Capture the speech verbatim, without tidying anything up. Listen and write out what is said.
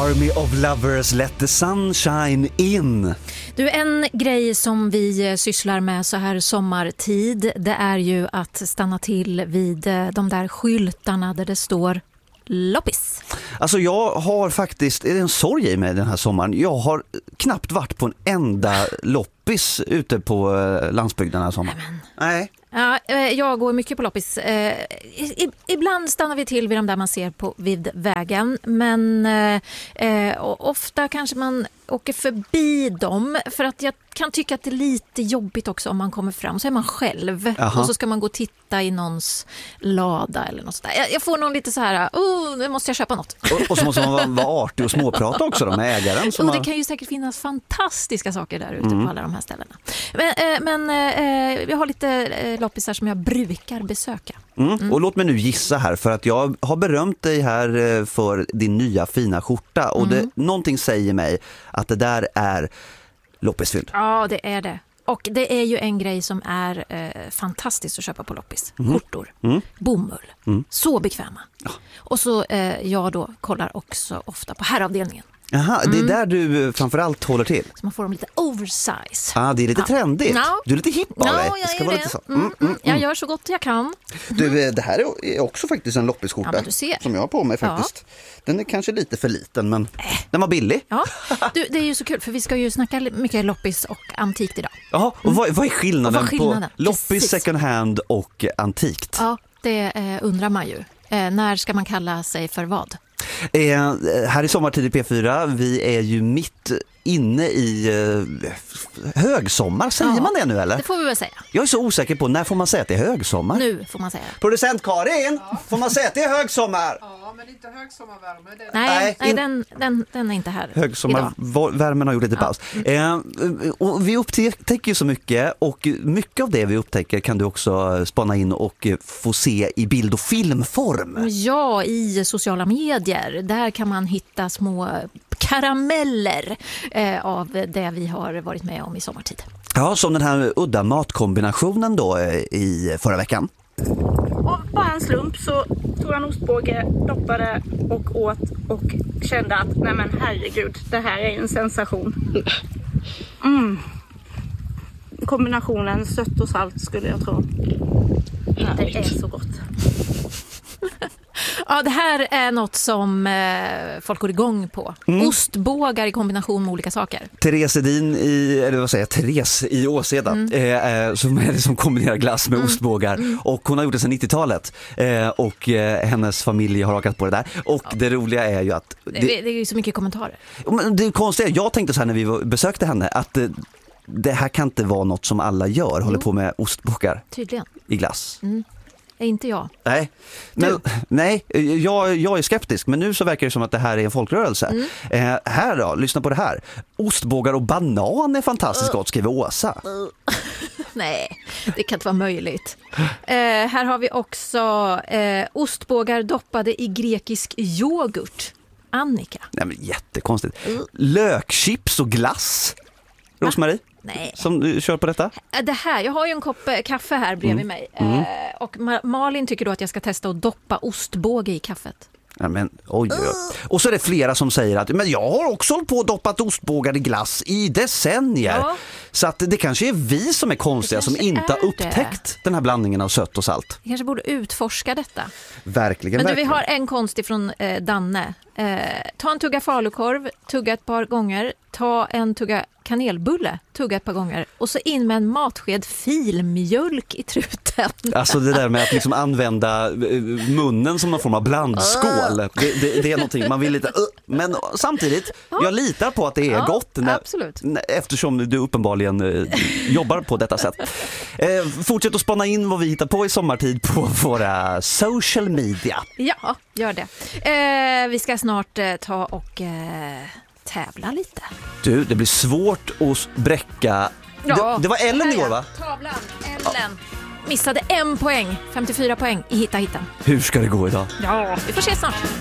Army of Lovers, Let the Sunshine In. Du, en grej som vi sysslar med så här sommartid, det är ju att stanna till vid de där skyltarna där det står loppis. Alltså jag har faktiskt, är det en sorg i mig den här sommaren? Jag har knappt varit på en enda loppis ute på landsbygden den här sommaren. Amen. Nej. Ja, jag går mycket på loppis. Ibland stannar vi till vid de där man ser på vid vägen, men eh, ofta kanske man åker förbi dem, för att jag kan tycka att det är lite jobbigt också om man kommer fram. Så är man själv. Aha. Och så ska man gå och titta i någons lada eller något sådär. Jag, jag får någon lite så här, oh, nu måste jag köpa något. Och, och så måste man vara, vara artig och småprata också då, med ägaren. Och det man... kan ju säkert finnas fantastiska saker där ute mm. på alla de här ställena. Men, eh, men eh, jag har lite eh, loppisar som jag brukar besöka. Mm. Mm. Och låt mig nu gissa här, för att jag har berömt dig här för din nya fina skjorta. Och det, mm. någonting säger mig att det där är loppisfylld. Ja, det är det. Och det är ju en grej som är eh, fantastiskt att köpa på loppis. Mm. Skjortor, mm. bomull, mm. så bekväma. Ja. Och så eh, jag då kollar också ofta på herravdelningen. Jaha, det är mm. där du framförallt håller till. Så man får dem lite oversize. Ja, ah, det är lite ja. trendigt. No. Du är lite hipp av no, dig. Jag, det ska vara lite så. Mm, mm, mm. jag gör så gott jag kan. Du, det här är också faktiskt en loppisskjorta ja, som jag har på mig faktiskt. Ja. Den är kanske lite för liten, men äh. den var billig. Ja. Du, det är ju så kul, för vi ska ju snacka mycket loppis och antikt idag. Jaha, och mm. vad, vad är skillnaden, vad är skillnaden? på loppis, Precis. second hand och antikt? Ja, det eh, undrar man ju. Eh, när ska man kalla sig för vad? Eh, här i Sommartid i P fyra, vi är ju mitt inne i eh, högsommar, säger ja, man det nu eller? Det får vi väl säga. Jag är så osäker på, när får man säga att det är högsommar? Nu får man säga. Producent Karin, ja. får man säga att det är högsommar? Ja, men inte högsommarvärme. Det nej, nej, nej in... den, den, den är inte här. Högsommarvärmen har gjort lite ja. paus. Eh, och vi upptäcker ju så mycket, och mycket av det vi upptäcker kan du också spana in och få se i bild- och filmform. Ja, i sociala medier. Där kan man hitta små karameller eh, av det vi har varit med om i sommartid. Ja, som den här udda matkombinationen då eh, i förra veckan. Och bara en slump så tog jag en ostbåge, doppade och åt och kände att nej men herregud, det här är en sensation. Mm. Kombinationen sött och salt skulle jag tro. Det är så gott. Ja, det här är något som eh, folk går igång på. Mm. Ostbågar i kombination med olika saker. Therese Edin i, eller vad säger jag, Therese i Åseda mm. eh, som är det som kombinerar glass med mm. ostbågar. Mm. Och hon har gjort det sedan nittiotalet. Eh, och eh, hennes familj har hakat på det där. Och ja. det roliga är ju att... Det, det, det är ju så mycket kommentarer. Men det är konstigt, jag tänkte så här när vi besökte henne att eh, det här kan inte vara något som alla gör. Håller på med ostbågar. Tydligen. I glass. Mm. Inte jag. Nej, men, nej jag, jag är skeptisk, men nu så verkar det som att det här är en folkrörelse. Mm. Eh, här då, lyssna på det här. Ostbågar och banan är fantastiskt uh. gott, skriver Åsa. Uh. Nej, det kan inte vara möjligt. Eh, här har vi också eh, ostbågar doppade i grekisk yoghurt. Annika. Nej, men jättekonstigt. Uh. Lökchips och glass. Rosmarie? Nej. Som du kör på detta? Det här, jag har ju en kopp kaffe här bredvid mm. mig. Mm. Eh, och Malin tycker då att jag ska testa att doppa ostbåge i kaffet. Ja, men, oj, oj. Och så är det flera som säger att men jag har också hållit på att doppat ostbågar i glass i decennier. Ja. Så att det kanske är vi som är konstiga som inte har upptäckt det. Den här blandningen av sött och salt. Vi kanske borde utforska detta. Verkligen, men du, verkligen. Vi har en konstig från eh, Danne. Eh, ta en tugga falukorv, tugga ett par gånger. Ta en tugga kanelbulle, tugga ett par gånger. Och så in med en matsked filmjölk i truten. Alltså det där med att liksom använda munnen som någon form av blandskål. Det, det, det är någonting man vill lite... Men samtidigt, jag litar på att det är ja, gott. När, absolut. Eftersom du uppenbarligen jobbar på detta sätt. Eh, fortsätt att spana in vad vi hittar på i sommartid på våra social media. Ja, gör det. Eh, vi ska snart eh, ta och... Eh, tävla lite. Du, det blir svårt att bräcka. Ja, det, det var Ellen igår, va? Tavlan, Ellen. Ja. Missade en poäng, femtiofyra poäng i Hitta Hittan. Hur ska det gå idag? Ja, vi får se snart.